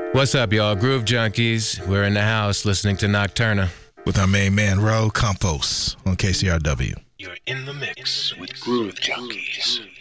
What's up, y'all? Groove Junkies. We're in the house listening to Nocturna. With our main man, Ro Campos, on KCRW. You're in the mix with Groove Junkies.